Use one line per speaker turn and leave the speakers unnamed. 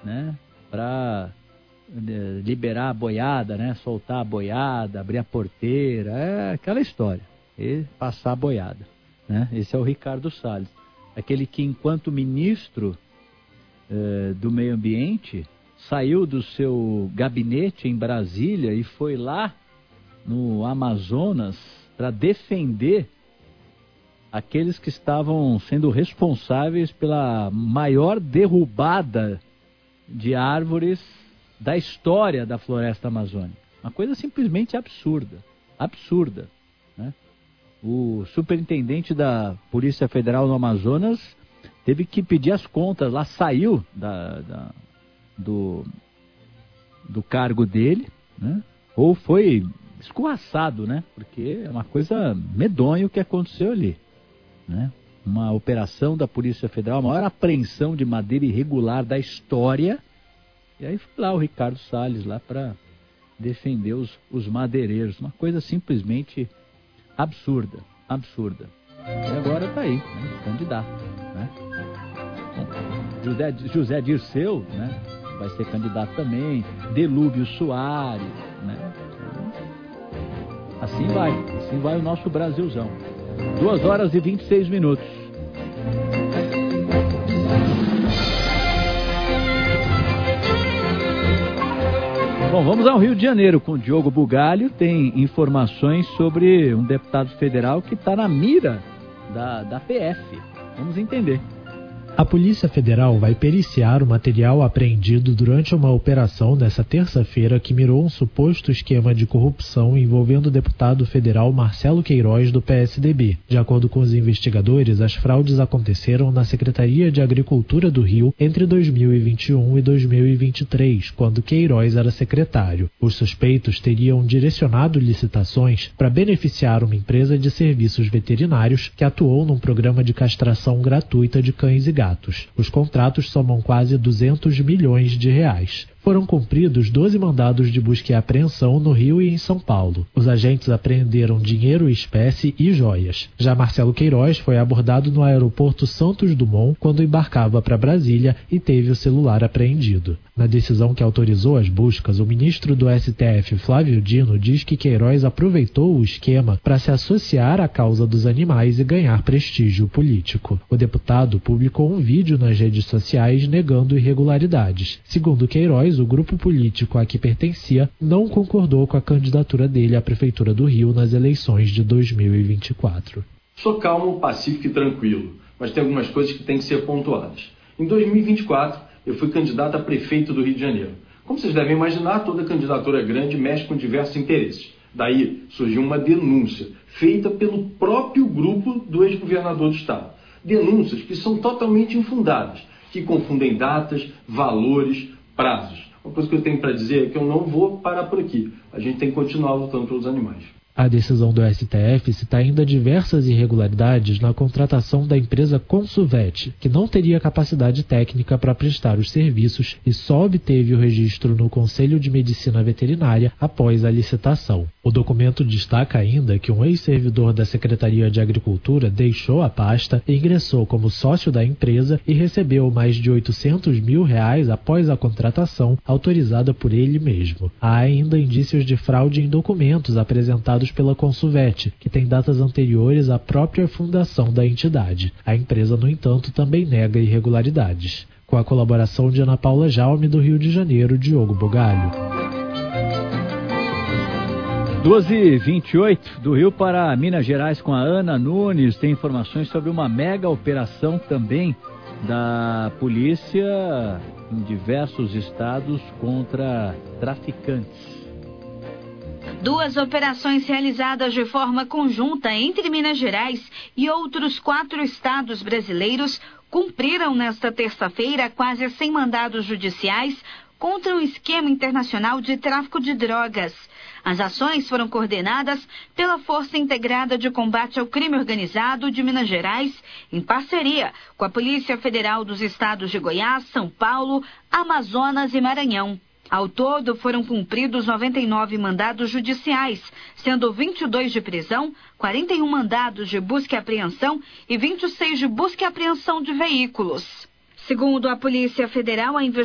né, para liberar a boiada, né, soltar a boiada, abrir a porteira, aquela história, e passar a boiada, né? Esse é o Ricardo Salles, aquele que enquanto ministro do meio ambiente saiu do seu gabinete em Brasília e foi lá no Amazonas para defender aqueles que estavam sendo responsáveis pela maior derrubada de árvores da história da floresta amazônica. Uma coisa simplesmente absurda, né? O superintendente da Polícia Federal no Amazonas teve que pedir as contas, lá saiu do cargo dele, né? Ou foi escorraçado, né? Porque é uma coisa medonha o que aconteceu ali, né? Uma operação da Polícia Federal, a maior apreensão de madeira irregular da história. E aí foi lá o Ricardo Salles lá para defender os madeireiros. Uma coisa simplesmente absurda. E agora está aí, né, candidato, né? Bom, José Dirceu, né, vai ser candidato também. Delúbio Soares, né? Assim vai o nosso Brasilzão. 2h26. Bom, vamos ao Rio de Janeiro com o Diogo Bugalho. Tem informações sobre um deputado federal que está na mira da PF. Vamos entender.
A Polícia Federal vai periciar o material apreendido durante uma operação nesta terça-feira que mirou um suposto esquema de corrupção envolvendo o deputado federal Marcelo Queiroz, do PSDB. De acordo com os investigadores, as fraudes aconteceram na Secretaria de Agricultura do Rio entre 2021 e 2023, quando Queiroz era secretário. Os suspeitos teriam direcionado licitações para beneficiar uma empresa de serviços veterinários que atuou num programa de castração gratuita de cães e gatos. Os contratos somam quase 200 milhões de reais. Foram cumpridos 12 mandados de busca e apreensão no Rio e em São Paulo. Os agentes apreenderam dinheiro, espécie e joias. Já Marcelo Queiroz foi abordado no aeroporto Santos Dumont quando embarcava para Brasília e teve o celular apreendido. Na decisão que autorizou as buscas, o ministro do STF, Flávio Dino, diz que Queiroz aproveitou o esquema para se associar à causa dos animais e ganhar prestígio político. O deputado publicou um vídeo nas redes sociais negando irregularidades. Segundo Queiroz, o grupo político a que pertencia não concordou com a candidatura dele à Prefeitura do Rio nas eleições de 2024.
Sou calmo, pacífico e tranquilo, mas tem algumas coisas que têm que ser pontuadas. Em 2024, eu fui candidato a prefeito do Rio de Janeiro. Como vocês devem imaginar, toda candidatura grande mexe com diversos interesses. Daí surgiu uma denúncia feita pelo próprio grupo do ex-governador do estado. Denúncias que são totalmente infundadas, que confundem datas, valores, prazos. Uma coisa que eu tenho para dizer é que eu não vou parar por aqui. A gente tem que continuar lutando pelos animais.
A decisão do STF cita ainda diversas irregularidades na contratação da empresa Consuvet, que não teria capacidade técnica para prestar os serviços e só obteve o registro no Conselho de Medicina Veterinária após a licitação. O documento destaca ainda que um ex-servidor da Secretaria de Agricultura deixou a pasta, ingressou como sócio da empresa e recebeu mais de R$800 mil após a contratação autorizada por ele mesmo. Há ainda indícios de fraude em documentos apresentados pela Consuvet, que tem datas anteriores à própria fundação da entidade. A empresa, no entanto, também nega irregularidades. Com a colaboração de Ana Paula Jaume, do Rio de Janeiro, Diogo Bugalho.
2h28, do Rio para Minas Gerais com a Ana Nunes. Tem informações sobre uma mega operação também da polícia em diversos estados contra traficantes.
2 operações realizadas de forma conjunta entre Minas Gerais e outros 4 estados brasileiros cumpriram nesta terça-feira quase 100 mandados judiciais contra um esquema internacional de tráfico de drogas. As ações foram coordenadas pela Força Integrada de Combate ao Crime Organizado de Minas Gerais, em parceria com a Polícia Federal dos estados de Goiás, São Paulo, Amazonas e Maranhão. Ao todo, foram cumpridos 99 mandados judiciais, sendo 22 de prisão, 41 mandados de busca e apreensão e 26 de busca e apreensão de veículos. Segundo a Polícia Federal, a investigação